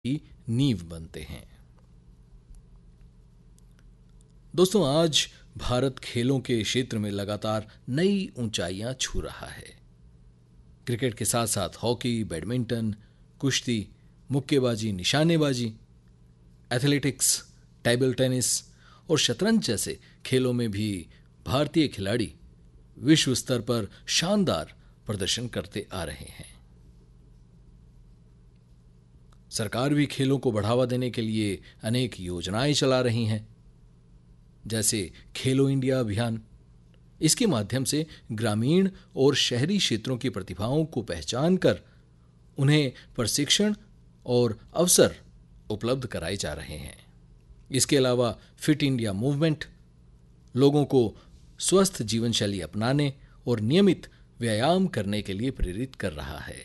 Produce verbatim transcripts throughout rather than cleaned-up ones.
की नींव बनते हैं। दोस्तों, आज भारत खेलों के क्षेत्र में लगातार नई ऊंचाइयां छू रहा है। क्रिकेट के साथ साथ हॉकी, बैडमिंटन, कुश्ती, मुक्केबाजी, निशानेबाजी, एथलेटिक्स, टेबल टेनिस और शतरंज जैसे खेलों में भी भारतीय खिलाड़ी विश्व स्तर पर शानदार प्रदर्शन करते आ रहे हैं। सरकार भी खेलों को बढ़ावा देने के लिए अनेक योजनाएं चला रही हैं, जैसे खेलो इंडिया अभियान। इसके माध्यम से ग्रामीण और शहरी क्षेत्रों की प्रतिभाओं को पहचान कर उन्हें प्रशिक्षण और अवसर उपलब्ध कराए जा रहे हैं। इसके अलावा फिट इंडिया मूवमेंट लोगों को स्वस्थ जीवन शैली अपनाने और नियमित व्यायाम करने के लिए प्रेरित कर रहा है।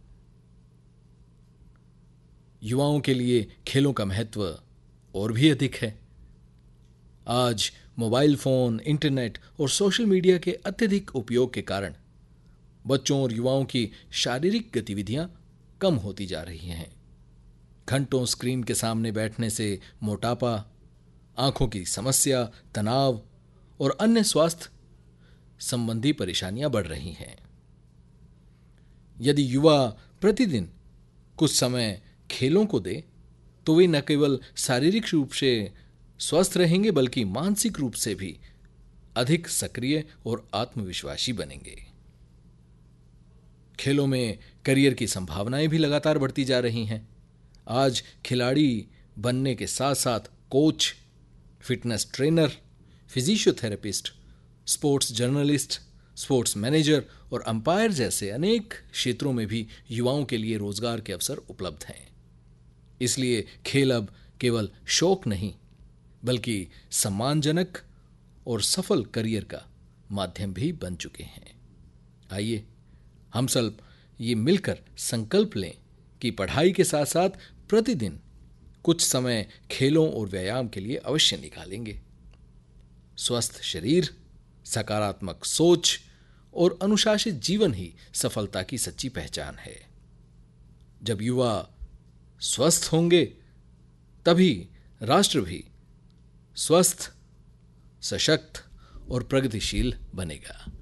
युवाओं के लिए खेलों का महत्व और भी अधिक है। आज मोबाइल फोन, इंटरनेट और सोशल मीडिया के अत्यधिक उपयोग के कारण बच्चों और युवाओं की शारीरिक गतिविधियां कम होती जा रही हैं। घंटों स्क्रीन के सामने बैठने से मोटापा, आंखों की समस्या, तनाव और अन्य स्वास्थ्य संबंधी परेशानियां बढ़ रही हैं। यदि युवा प्रतिदिन कुछ समय खेलों को दे तो वे न केवल शारीरिक रूप से स्वस्थ रहेंगे बल्कि मानसिक रूप से भी अधिक सक्रिय और आत्मविश्वासी बनेंगे। खेलों में करियर की संभावनाएं भी लगातार बढ़ती जा रही हैं। आज खिलाड़ी बनने के साथ साथ coach, fitness trainer, फिजिशियोथेरेपिस्ट, sports journalist, sports manager और अंपायर जैसे अनेक क्षेत्रों में भी युवाओं के लिए रोजगार के अवसर उपलब्ध हैं। इसलिए खेल अब केवल शौक नहीं बल्कि सम्मानजनक और सफल करियर का माध्यम भी बन चुके हैं। आइए हम सब ये मिलकर संकल्प लें कि पढ़ाई के साथ साथ प्रतिदिन कुछ समय खेलों और व्यायाम के लिए अवश्य निकालेंगे। स्वस्थ शरीर, सकारात्मक सोच और अनुशासित जीवन ही सफलता की सच्ची पहचान है। जब युवा स्वस्थ होंगे तभी राष्ट्र भी स्वस्थ, सशक्त और प्रगतिशील बनेगा।